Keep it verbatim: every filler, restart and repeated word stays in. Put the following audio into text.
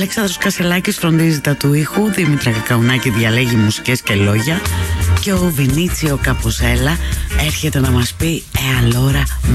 Αλέξανδρος Κασελάκης φροντίζει τα του ήχου, Δήμητρα Κακαουνάκη διαλέγει μουσικές και λόγια και ο Βινίτσιο Καποσέλα έρχεται να μας πει «Ε, allora